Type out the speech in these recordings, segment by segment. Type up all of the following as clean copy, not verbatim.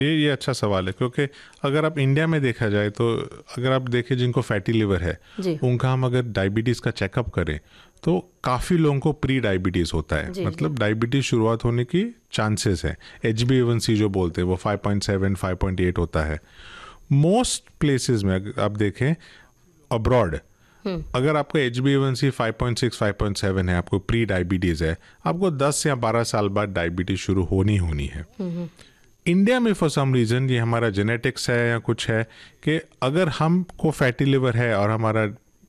ये अच्छा सवाल है, क्योंकि अगर आप इंडिया में देखा जाए तो अगर आप देखें जिनको फैटी लिवर है उनका हम अगर डायबिटीज़ का चेकअप करें तो काफ़ी लोगों को प्री डायबिटीज़ होता है, मतलब डायबिटीज़ शुरुआत होने की चांसेस है। HbA1c जो बोलते हैं वो 5.7 5.8 होता है। मोस्ट प्लेसेस में आप देखें अब्रॉड, अगर आपका HbA1c 5.6 5.7 है, आपको प्री डायबिटीज़ है, आपको 10 या 12 साल बाद डायबिटीज़ शुरू होनी है। इंडिया में फॉर सम रीज़न ये हमारा जेनेटिक्स है या कुछ है कि अगर हमको फैटी लिवर है और हमारा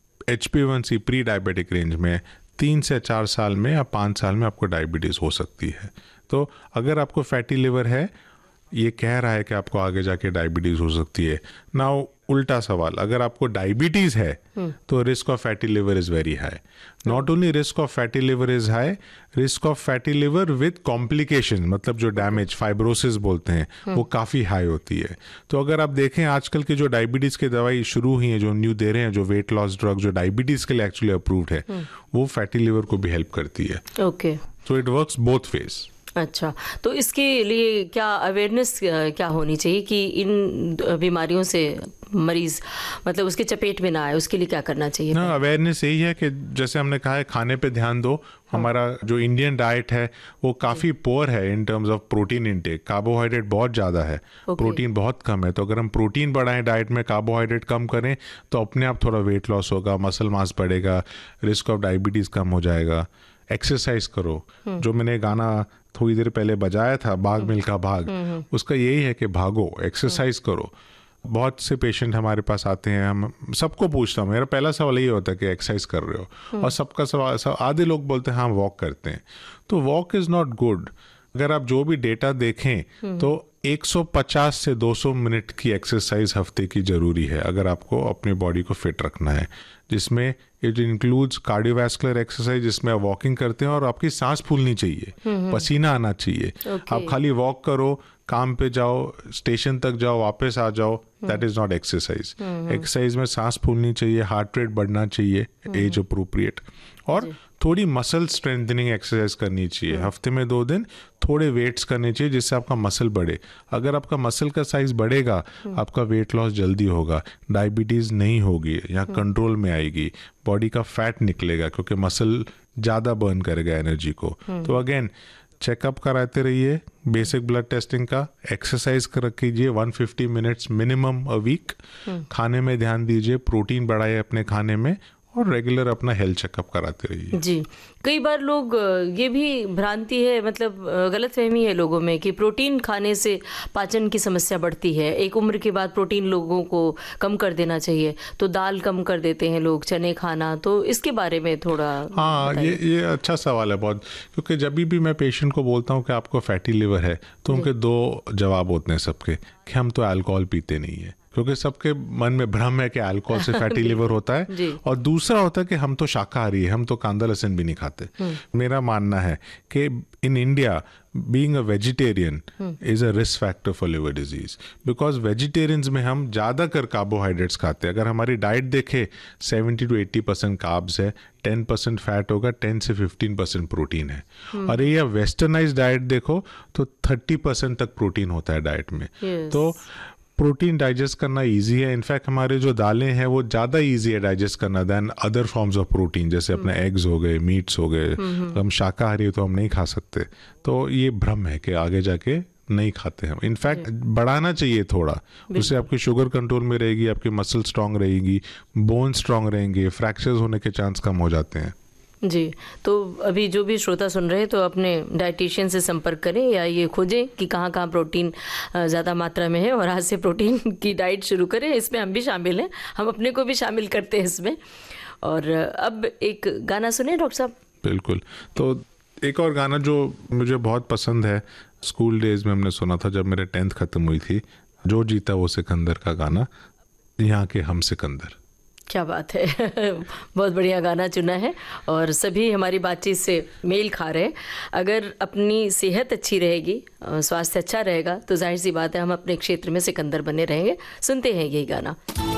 HbA1c प्री डायबिटिक रेंज में 3 से 4 साल में या 5 साल में आपको डायबिटीज़ हो सकती है। तो अगर आपको फैटी लिवर है, ये कह रहा है कि आपको आगे जाके डायबिटीज़ हो सकती है। नाउ उल्टा सवाल, अगर आपको डायबिटीज़ है तो risk of fatty liver is very high. Not only risk of fatty liver is high, risk of fatty liver with complication, मतलब जो डैमेज फाइब्रोसिस बोलते हैं वो काफ़ी हाई होती है। तो अगर आप देखें आजकल की जो डायबिटीज़ की दवाई शुरू हुई है, जो न्यू दे रहे हैं, जो वेट लॉस ड्रग जो डायबिटीज़ के लिए एक्चुअली अप्रूव्ड है, वो फैटी लिवर को भी हेल्प करती है। Okay, so it works both ways. अच्छा, तो इसके लिए क्या अवेयरनेस क्या होनी चाहिए कि इन बीमारियों से मरीज मतलब उसके चपेट में ना आए, उसके लिए क्या करना चाहिए? ना, अवेयरनेस यही है कि जैसे हमने कहा है खाने पे ध्यान दो। हमारा जो इंडियन डाइट है वो काफ़ी पुअर है in terms of protein intake. Carbohydrate बहुत ज़्यादा है, प्रोटीन बहुत कम है। तो अगर हम प्रोटीन बढ़ाएं डाइट में, कार्बोहाइड्रेट कम करें, तो अपने आप थोड़ा वेट लॉस होगा, मसल मास बढ़ेगा, रिस्क ऑफ डायबिटीज़ कम हो जाएगा। एक्सरसाइज करो, जो मैंने गाना थोड़ी देर पहले बजाया था, भाग मिल्खा भाग, उसका यही है कि भागो, एक्सरसाइज करो। बहुत से पेशेंट हमारे पास आते हैं, हम सबको पूछता हूँ, मेरा पहला सवाल ये होता है कि एक्सरसाइज कर रहे हो, और सबका सवाल, आधे लोग बोलते हैं हाँ वॉक करते हैं। तो वॉक इज़ नॉट गुड। अगर आप जो भी डेटा देखें तो 150 से 200 मिनट की एक्सरसाइज हफ्ते की ज़रूरी है अगर आपको अपनी बॉडी को फिट रखना है, जिसमें इट इंक्लूड्स कार्डियोवैस्कुलर एक्सरसाइज, जिसमें आप वॉकिंग करते हैं और आपकी सांस फूलनी चाहिए, पसीना आना चाहिए। आप खाली वॉक करो, काम पे जाओ, स्टेशन तक जाओ, वापस आ जाओ, that is not exercise. Exercise में सांस फूलनी चाहिए, हार्ट रेट बढ़ना चाहिए एज अप्रोप्रिएट, और थोड़ी मसल स्ट्रेंथनिंग एक्सरसाइज करनी चाहिए। हफ्ते में 2 दिन थोड़े वेट्स करने चाहिए जिससे आपका मसल बढ़े। अगर आपका मसल का साइज बढ़ेगा, आपका वेट लॉस जल्दी होगा, डायबिटीज़ नहीं होगी या कंट्रोल में आएगी, बॉडी का फैट निकलेगा क्योंकि मसल ज़्यादा बर्न करेगा एनर्जी को। तो अगेन चेकअप कराते रहिए, बेसिक ब्लड टेस्टिंग का, एक्सरसाइज कर कीजिए 150 मिनट्स मिनिमम अ वीक, खाने में ध्यान दीजिए, प्रोटीन बढ़ाइए अपने खाने में, और रेगुलर अपना हेल्थ चेकअप कराते रहिए। जी, कई बार लोग ये भी भ्रांति है, मतलब गलतफहमी है लोगों में कि प्रोटीन खाने से पाचन की समस्या बढ़ती है। एक उम्र के बाद प्रोटीन लोगों को कम कर देना चाहिए, तो दाल कम कर देते हैं लोग, चने खाना। तो इसके बारे में थोड़ा हाँ, ये अच्छा सवाल है बहुत, क्योंकि जब भी मैं पेशेंट को बोलता हूँ कि आपको फैटी लिवर है तो उनके 2 जवाब होते हैं सबके, कि हम तो अल्कोहल पीते नहीं है, क्योंकि सबके मन में भ्रम है कि अल्कोहल से फैटी लिवर होता है, और दूसरा होता है कि हम तो शाकाहारी है, हम तो कांदा लहसुन भी नहीं खाते। मेरा मानना है कि in India being a vegetarian is a risk factor for liver disease, because vegetarians में हम ज़्यादातर कार्बोहाइड्रेट्स खाते हैं। अगर हमारी डाइट देखे 70 to 80% कार्ब्स है, 10% फैट होगा, 10 से 15% प्रोटीन है। और ये वेस्टर्नाइज डाइट देखो तो 30% तक प्रोटीन होता है डाइट में। तो प्रोटीन डाइजेस्ट करना इजी है। इनफैक्ट हमारे जो दालें हैं वो ज़्यादा इजी है डाइजेस्ट करना than other forms of protein, जैसे अपने एग्स हो गए, मीट्स हो गए। हम शाकाहारी तो हम नहीं खा सकते। तो ये भ्रम है कि आगे जाके नहीं खाते हम। इनफैक्ट बढ़ाना चाहिए थोड़ा, उससे आपकी शुगर कंट्रोल में रहेगी, आपकी मसल स्ट्रांग रहेगी, बोन स्ट्रांग रहेंगे, फ्रैक्चर्स होने के चांस कम हो जाते हैं। जी, तो अभी जो भी श्रोता सुन रहे हैं तो अपने डाइटिशियन से संपर्क करें या ये खोजें कि कहाँ कहाँ प्रोटीन ज़्यादा मात्रा में है, और आज से प्रोटीन की डाइट शुरू करें। इसमें हम भी शामिल हैं, हम अपने को भी शामिल करते हैं इसमें। और अब एक गाना सुने डॉक्टर साहब। बिल्कुल, तो एक और गाना जो मुझे बहुत पसंद है, स्कूल डेज में हमने सुना था जब मेरे 10th ख़त्म हुई थी, जो जीता वो सिकंदर का गाना, यहाँ के हम सिकंदर। क्या बात है बहुत बढ़िया गाना चुना है, और सभी हमारी बातचीत से मेल खा रहे हैं। अगर अपनी सेहत अच्छी रहेगी, स्वास्थ्य अच्छा रहेगा, तो जाहिर सी बात है हम अपने क्षेत्र में सिकंदर बने रहेंगे। सुनते हैं यही गाना।